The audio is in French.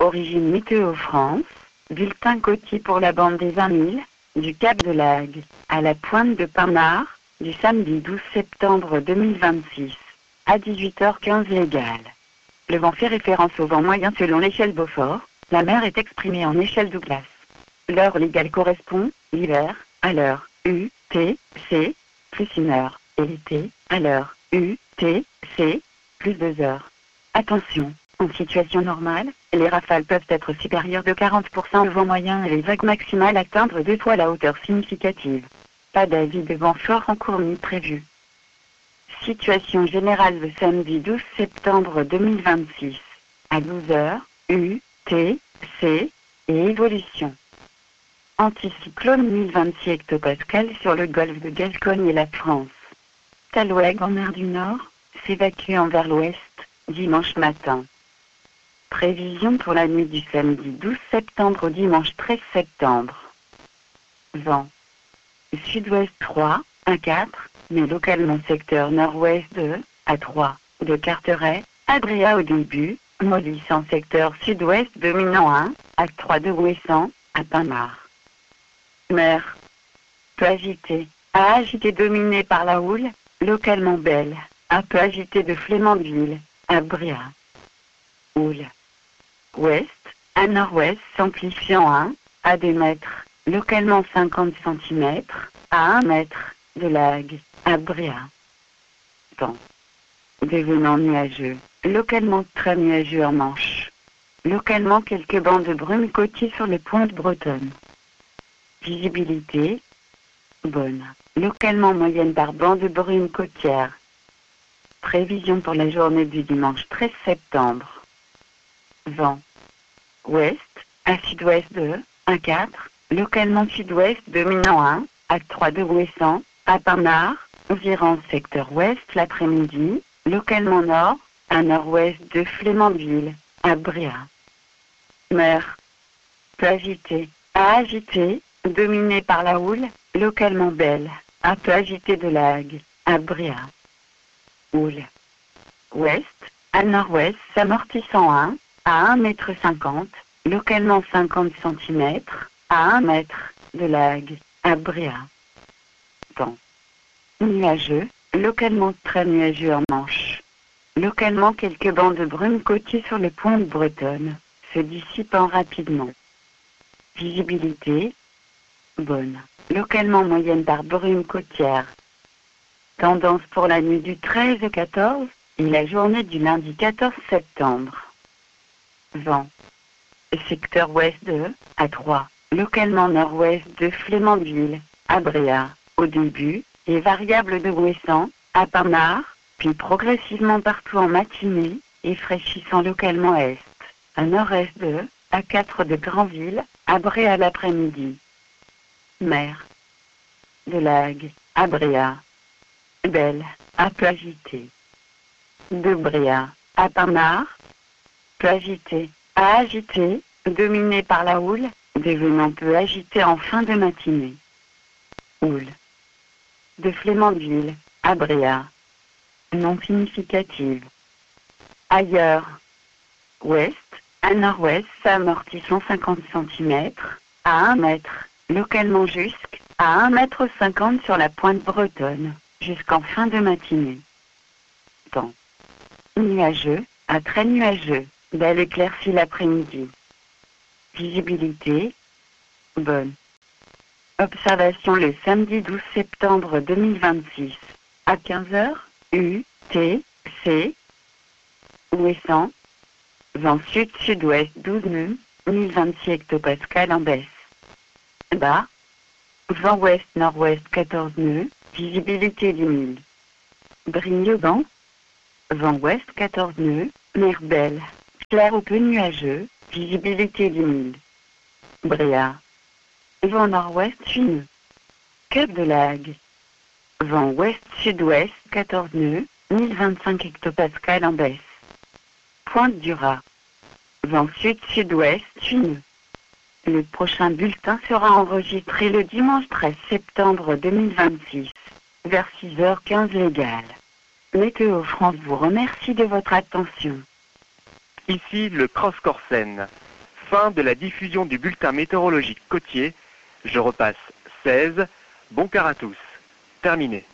Origine Météo France, bulletin côtier pour la bande des 20 000, du Cap de Lagre, à la pointe de Pinard, du samedi 12 septembre 2026, à 18h15 légal. Le vent fait référence au vent moyen selon l'échelle Beaufort, la mer est exprimée en échelle Douglas. L'heure légale correspond, l'hiver, à l'heure UTC, plus 1 heure, et l'été, à l'heure UTC, plus 2 heures. Attention, en situation normale, les rafales peuvent être supérieures de 40% au vent moyen et les vagues maximales atteindre 2 fois la hauteur significative. Pas d'avis de vent fort en cours ni prévu. Situation générale le samedi 12 septembre 2026, à 12h, UTC, et évolution. Anticyclone 1026 hectopascales sur le golfe de Gascogne et la France. Taloueg en mer du Nord, s'évacue vers l'ouest, dimanche matin. Prévision pour la nuit du samedi 12 septembre au dimanche 13 septembre. Vent. Sud-ouest 3, à 4, mais localement secteur nord-ouest 2, à 3, de Carteret, à Bréa au début, Mollis en secteur sud-ouest dominant 1, à 3 de Ouessant, à Pinard. Mer. Peu agité, à agité dominé par la houle, localement belle, à peu agité de Flémandville, à Bréa. Houle. Ouest, à nord-ouest s'amplifiant 1, à 2 mètres, localement 50 cm, à 1 mètre, de Lagre, à Bréa. Temps. Devenant nuageux, localement très nuageux en Manche. Localement quelques bancs de brume côtiers sur le point de Bretonne. Visibilité. Bonne. Localement moyenne par banc de brume côtière. Prévision pour la journée du dimanche 13 septembre. Vent. Ouest, à sud-ouest 2, à 4, localement sud-ouest dominant 1, à 3 de Ouessant, à Pinard, virant secteur ouest l'après-midi, localement nord, à nord-ouest de Flémandville, à Bréa. Mer. Peu agité, à agité, dominé par la houle, localement belle, à peu agité de Lagre, à Bréa. Houle. Ouest, à nord-ouest s'amortissant 1, à 1,50 m, localement 50 cm, à 1 mètre, de Lagre, à Bréa. Temps. Nuageux, localement très nuageux en Manche. Localement quelques bancs de brume côtiers sur le point de Bretonne, se dissipant rapidement. Visibilité. Bonne. Localement moyenne par brume côtière. Tendance pour la nuit du 13 au 14 et la journée du lundi 14 septembre. Vent. Secteur ouest 2, à 3, localement nord-ouest de Flémandville, à Bréa, au début, et variable de Ouessant, à Pinard, puis progressivement partout en matinée, et fraîchissant localement est, à nord-est 2, à 4 de Granville, à Bréa l'après-midi. Mer. De Lagre, à Bréa. Belle, à peu agité. De Bréa, à Pinard. Peu agité, à agité, dominé par la houle, devenant peu agité en fin de matinée. Houle. De Flémandville, à Bréa. Non significative. Ailleurs. Ouest, à nord-ouest s'amortissant 50 cm, à 1 mètre, localement jusqu'à 1,50 m sur la pointe bretonne, jusqu'en fin de matinée. Temps. Nuageux, à très nuageux, belle éclaircie l'après-midi. Visibilité. Bonne. Observation le samedi 12 septembre 2026, à 15h, UTC. Ouessant. Vent sud-sud-ouest 12 nœuds, 1026 hectopascales en baisse. Bas. Vent ouest-nord-ouest 14 nœuds, visibilité 10 000. Brignoban. Vent ouest 14 nœuds, mer belle, clair ou peu nuageux, visibilité 10 000. Bréa. Vent nord-ouest 8 nœuds. Cap de Lagre. Vent ouest-sud-ouest 14 nœuds, 1025 hectopascales en baisse. Pointe du Raz. Vent sud-sud-ouest 8 nœuds. Le prochain bulletin sera enregistré le dimanche 13 septembre 2026, vers 6h15 légal. Météo France vous remercie de votre attention. Ici le Cross-Corsen. Fin de la diffusion du bulletin météorologique côtier. Je repasse 16. Bon quart à tous. Terminé.